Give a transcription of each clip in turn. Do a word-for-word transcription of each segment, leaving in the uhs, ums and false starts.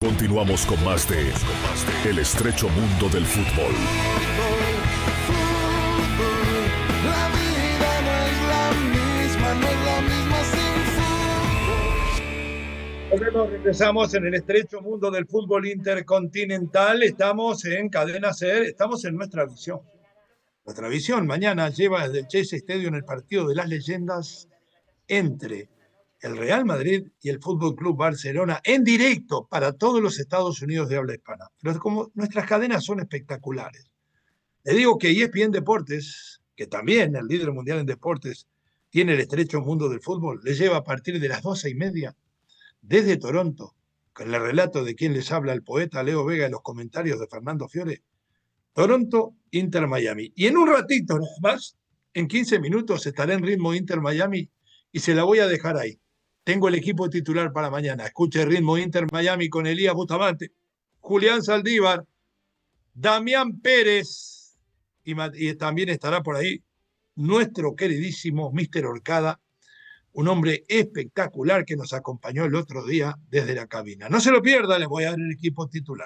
Continuamos con más de El Estrecho Mundo del Fútbol. La vida no es la misma, no es la misma sin fútbol. Volvemos, regresamos en el estrecho mundo del fútbol intercontinental. Estamos en Cadena Ser, estamos en nuestra visión. Nuestra visión mañana lleva desde el Chase Stadium el partido de las leyendas entre el Real Madrid y el Fútbol Club Barcelona en directo para todos los Estados Unidos de habla hispana. Pero como nuestras cadenas son espectaculares, le digo que E S P N Deportes, que también el líder mundial en deportes, tiene el estrecho mundo del fútbol, le lleva a partir de las doce y media desde Toronto, con el relato de quien les habla, el poeta Leo Vega, y los comentarios de Fernando Fiore, Toronto, Inter Miami. Y en un ratito nada más, en quince minutos, estaré en ritmo Inter Miami y se la voy a dejar ahí. Tengo el equipo titular para mañana. Escuche ritmo Inter Miami con Elías Bustamante, Julián Saldívar, Damián Pérez y, y también estará por ahí nuestro queridísimo míster Orcada, un hombre espectacular que nos acompañó el otro día desde la cabina. No se lo pierda, les voy a dar el equipo titular.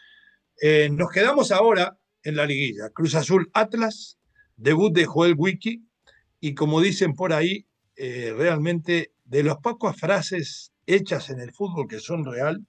Eh, nos quedamos ahora en la liguilla. Cruz Azul Atlas, debut de Joel Wiki, y como dicen por ahí, eh, realmente de las pocas frases hechas en el fútbol que son real,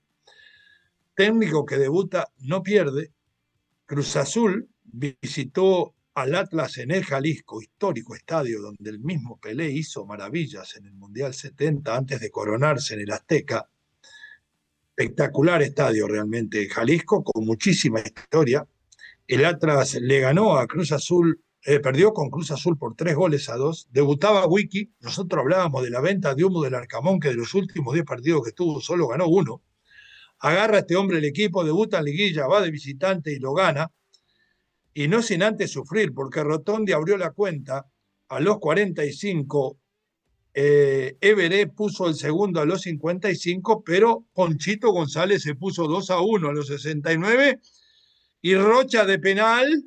técnico que debuta no pierde. Cruz Azul visitó al Atlas en el Jalisco, histórico estadio donde el mismo Pelé hizo maravillas en el Mundial setenta antes de coronarse en el Azteca. Espectacular estadio realmente, Jalisco, con muchísima historia. El Atlas le ganó a Cruz Azul, eh, perdió con Cruz Azul por tres goles a dos. Debutaba Wiki, nosotros hablábamos de la venta de humo del Arcamón, que de los últimos diez partidos que tuvo solo ganó uno. Agarra este hombre el equipo, debuta en liguilla, va de visitante y lo gana. Y no sin antes sufrir, porque Rotondi abrió la cuenta a los cuarenta y cinco. Eh, Everé puso el segundo a los cincuenta y cinco, pero Ponchito González se puso dos a uno a los sesenta y nueve y Rocha de penal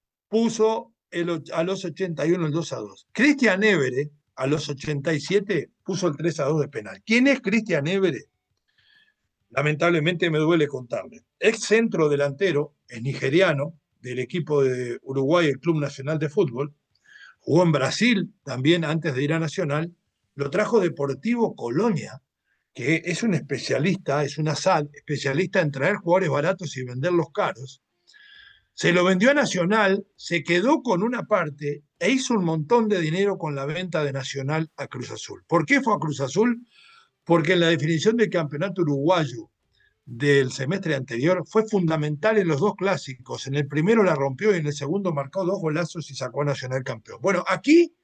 puso el, a los ochenta y uno el dos a dos. Cristian Everé a los ochenta y siete puso el tres a dos de penal. ¿Quién es Cristian Everé? Lamentablemente me duele contarle. Ex centro delantero, es nigeriano, del equipo de Uruguay, el Club Nacional de Fútbol. Jugó en Brasil también antes de ir a Nacional. Lo trajo Deportivo Colonia, que es un especialista, es una S A D, especialista en traer jugadores baratos y venderlos caros. Se lo vendió a Nacional, se quedó con una parte e hizo un montón de dinero con la venta de Nacional a Cruz Azul. ¿Por qué fue a Cruz Azul? Porque en la definición del campeonato uruguayo del semestre anterior fue fundamental en los dos clásicos. En el primero la rompió y en el segundo marcó dos golazos y sacó a Nacional campeón. Bueno, aquí,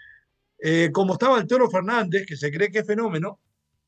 eh, como estaba el Toro Fernández, que se cree que es fenómeno,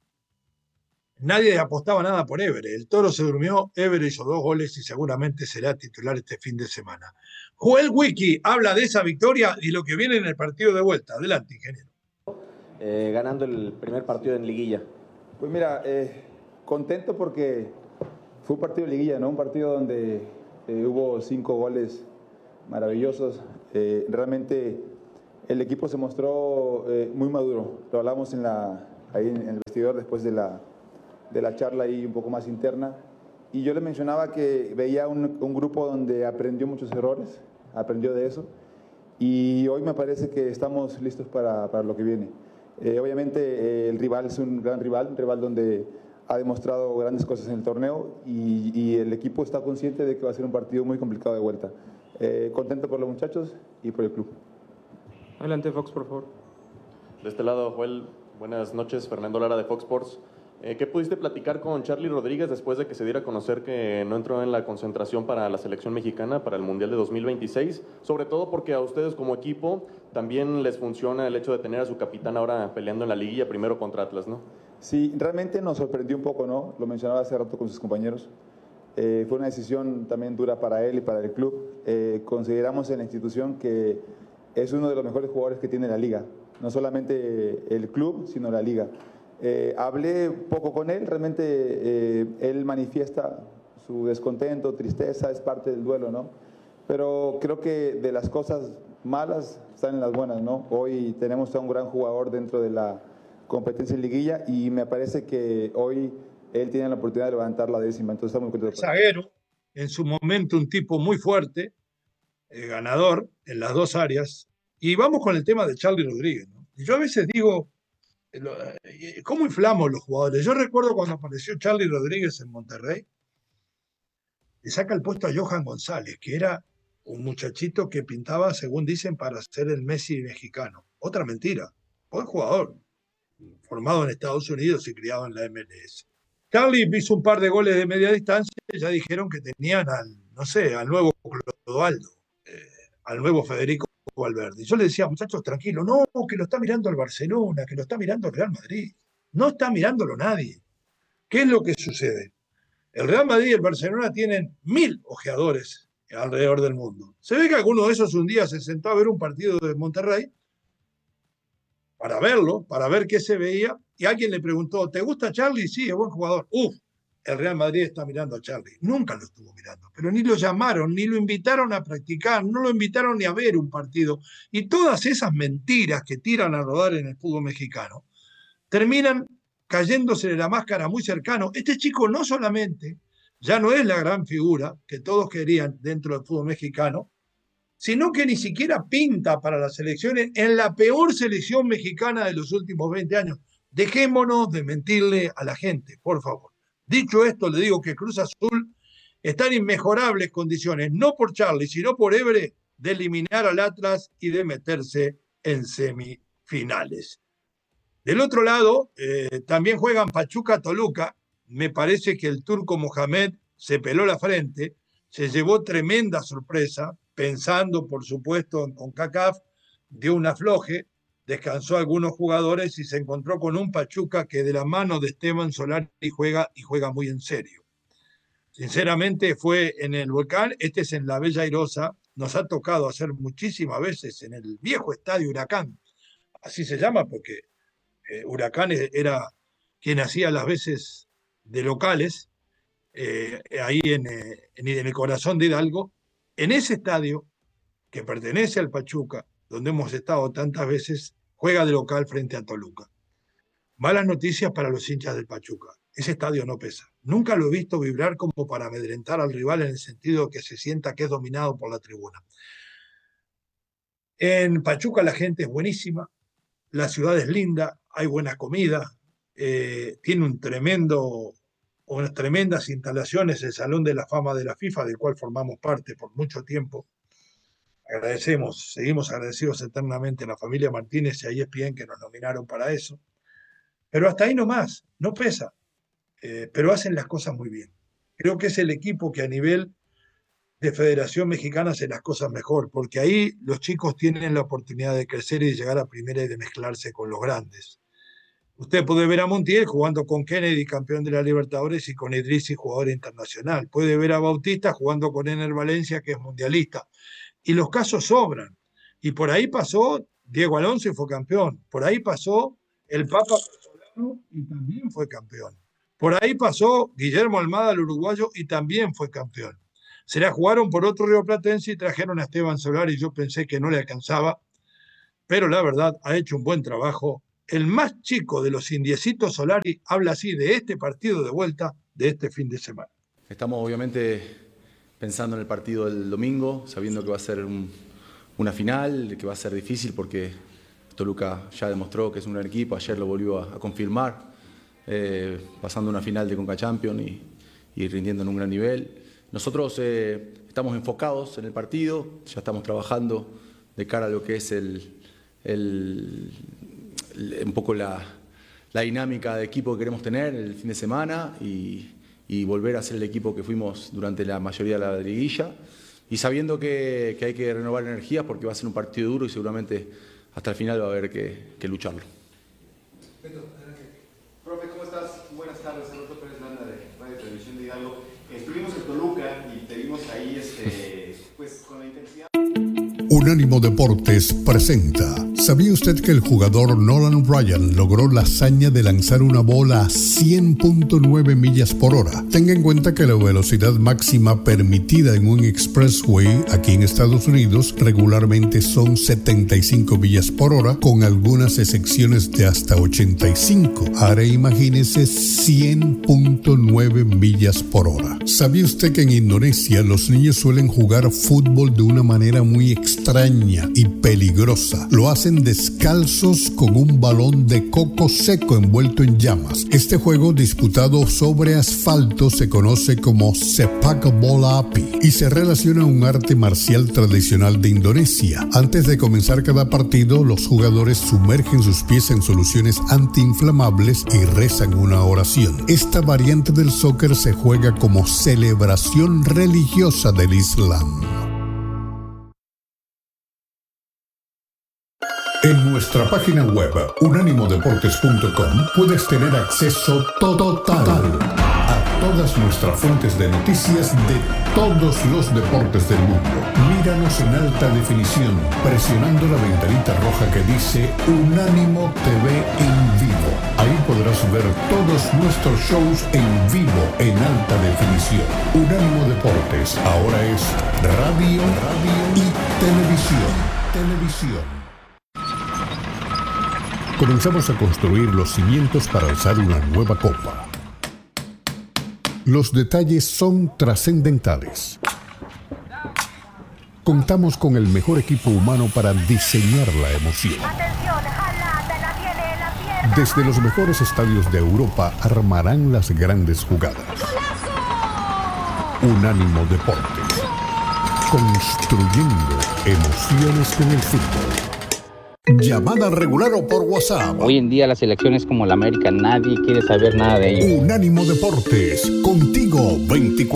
nadie apostaba nada por Évere. El Toro se durmió, Évere hizo dos goles y seguramente será titular este fin de semana. Joel Wiki habla de esa victoria y lo que viene en el partido de vuelta. Adelante, ingeniero. Eh, ganando el primer partido en liguilla. Pues mira, eh, contento porque fue un partido de liguilla, ¿no? Un partido donde eh, hubo cinco goles maravillosos. Eh, realmente el equipo se mostró eh, muy maduro. Lo hablamos en la, ahí en el vestidor después de la, de la charla ahí un poco más interna. Y yo le mencionaba que veía un, un grupo donde aprendió muchos errores, aprendió de eso. Y hoy me parece que estamos listos para, para lo que viene. Eh, obviamente eh, el rival es un gran rival, un rival donde ha demostrado grandes cosas en el torneo y, y el equipo está consciente de que va a ser un partido muy complicado de vuelta. Eh, contento por los muchachos y por el club. Adelante, Fox, por favor. De este lado, Joel, buenas noches, Fernando Lara de Fox Sports. Eh, ¿Qué pudiste platicar con Charly Rodríguez después de que se diera a conocer que no entró en la concentración para la selección mexicana para el Mundial de dos mil veintiséis? Sobre todo porque a ustedes como equipo también les funciona el hecho de tener a su capitán ahora peleando en la liguilla primero contra Atlas, ¿no? Sí, realmente nos sorprendió un poco, ¿no? Lo mencionaba hace rato con sus compañeros. Eh, fue una decisión también dura para él y para el club. Eh, consideramos en la institución que es uno de los mejores jugadores que tiene la liga. No solamente el club, sino la liga. Eh, hablé poco con él, realmente eh, él manifiesta su descontento, tristeza, es parte del duelo, ¿no? Pero creo que de las cosas malas están en las buenas, ¿no? Hoy tenemos a un gran jugador dentro de la competencia en liguilla y me parece que hoy él tiene la oportunidad de levantar la décima, entonces estamos muy contentos. Zaguero, en su momento un tipo muy fuerte, eh, ganador en las dos áreas. Y vamos con el tema de Charly Rodríguez, ¿no? Y yo a veces digo, ¿cómo inflamos los jugadores? Yo recuerdo cuando apareció Charly Rodríguez en Monterrey, le saca el puesto a Johan González, que era un muchachito que pintaba, según dicen, para ser el Messi mexicano. Otra mentira. Buen jugador, formado en Estados Unidos y criado en la M L S. Charly hizo un par de goles de media distancia y ya dijeron que tenían al, no sé, al nuevo Clodoaldo, eh, al nuevo Federico Valverde. Y yo le decía, muchachos, tranquilo, no, que lo está mirando el Barcelona, que lo está mirando el Real Madrid. No está mirándolo nadie. ¿Qué es lo que sucede? El Real Madrid y el Barcelona tienen mil ojeadores alrededor del mundo. Se ve que alguno de esos un día se sentó a ver un partido de Monterrey para verlo, para ver qué se veía, y alguien le preguntó, ¿te gusta Charly? Sí, es buen jugador. Uf, el Real Madrid está mirando a Charly. Nunca lo estuvo mirando, pero ni lo llamaron, ni lo invitaron a practicar, no lo invitaron ni a ver un partido. Y todas esas mentiras que tiran a rodar en el fútbol mexicano terminan cayéndose de la máscara muy cercano. Este chico no solamente ya no es la gran figura que todos querían dentro del fútbol mexicano, sino que ni siquiera pinta para las selecciones en la peor selección mexicana de los últimos veinte años. Dejémonos de mentirle a la gente, por favor. Dicho esto, le digo que Cruz Azul está en inmejorables condiciones, no por Charly, sino por Évere, de eliminar al Atlas y de meterse en semifinales. Del otro lado, eh, también juegan Pachuca-Toluca. Me parece que el turco Mohamed se peló la frente, se llevó tremenda sorpresa, pensando, por supuesto, en CONCACAF, dio un afloje, descansó a algunos jugadores y se encontró con un Pachuca que de la mano de Esteban Solari juega y juega muy en serio. Sinceramente fue en el Volcán, este es en la Bella Airosa, nos ha tocado hacer muchísimas veces en el viejo estadio Huracán, así se llama porque eh, Huracán era quien hacía las veces de locales, eh, ahí en, eh, en el corazón de Hidalgo, en ese estadio que pertenece al Pachuca, donde hemos estado tantas veces, juega de local frente a Toluca. Malas noticias para los hinchas del Pachuca. Ese estadio no pesa. Nunca lo he visto vibrar como para amedrentar al rival en el sentido de que se sienta que es dominado por la tribuna. En Pachuca la gente es buenísima, la ciudad es linda, hay buena comida, eh, tiene un tremendo, unas tremendas instalaciones, el Salón de la Fama de la FIFA, del cual formamos parte por mucho tiempo. Agradecemos, seguimos agradecidos eternamente a la familia Martínez y a E S P N que nos nominaron para eso. Pero hasta ahí nomás, no pesa, eh, pero hacen las cosas muy bien. Creo que es el equipo que a nivel de Federación Mexicana hace las cosas mejor, porque ahí los chicos tienen la oportunidad de crecer y llegar a primera y de mezclarse con los grandes. Usted puede ver a Montiel jugando con Kennedy, campeón de la Libertadores, y con Idrissi, jugador internacional. Puede ver a Bautista jugando con Ener Valencia, que es mundialista. Y los casos sobran. Y por ahí pasó Diego Alonso y fue campeón. Por ahí pasó el Papa Solano y también fue campeón. Por ahí pasó Guillermo Almada, el uruguayo, y también fue campeón. Se la jugaron por otro rioplatense y trajeron a Esteban Solari. Yo pensé que no le alcanzaba, pero la verdad ha hecho un buen trabajo. El más chico de los indiecitos Solari habla así de este partido de vuelta de este fin de semana. Estamos obviamente pensando en el partido del domingo, sabiendo que va a ser un, una final, que va a ser difícil porque Toluca ya demostró que es un gran equipo, ayer lo volvió a, a confirmar, eh, pasando una final de Conca Champions y, y rindiendo en un gran nivel. Nosotros eh, estamos enfocados en el partido, ya estamos trabajando de cara a lo que es el, el, el, un poco la, la dinámica de equipo que queremos tener el fin de semana y, y volver a ser el equipo que fuimos durante la mayoría de la liguilla y sabiendo que, que hay que renovar energías porque va a ser un partido duro y seguramente hasta el final va a haber que, que lucharlo. Beto, profe, ¿cómo estás? Buenas tardes, Alberto Pérez Landa de Radio Televisión de Hidalgo. Estuvimos en Toluca y te vimos ahí este, pues, con la intensidad. Unánimo Deportes presenta ¿Sabía usted que el jugador Nolan Ryan logró la hazaña de lanzar una bola a cien punto nueve millas por hora? Tenga en cuenta que la velocidad máxima permitida en un expressway aquí en Estados Unidos regularmente son setenta y cinco millas por hora, con algunas excepciones de hasta ochenta y cinco. Ahora imagínese cien punto nueve millas por hora. ¿Sabía usted que en Indonesia los niños suelen jugar fútbol de una manera muy extraña y peligrosa? Lo hacen descalzos con un balón de coco seco envuelto en llamas. Este juego disputado sobre asfalto se conoce como sepak bola api y se relaciona a un arte marcial tradicional de Indonesia. Antes de comenzar cada partido, los jugadores sumergen sus pies en soluciones antiinflamables y rezan una oración. Esta variante del soccer se juega como celebración religiosa del Islam. En nuestra página web unánimo deportes punto com puedes tener acceso total a todas nuestras fuentes de noticias de todos los deportes del mundo. Míranos en alta definición presionando la ventanita roja que dice Unánimo T V en vivo. Ahí podrás ver todos nuestros shows en vivo en alta definición. Unánimo Deportes ahora es radio, radio y televisión. Televisión. Comenzamos a construir los cimientos para alzar una nueva copa. Los detalles son trascendentales. Contamos con el mejor equipo humano para diseñar la emoción. Desde los mejores estadios de Europa armarán las grandes jugadas. Unánimo Deportes. Construyendo emociones con el fútbol. Llamada regular o por WhatsApp. Hoy en día las elecciones como la América, nadie quiere saber nada de ello. Unánimo Deportes, contigo veinticuatro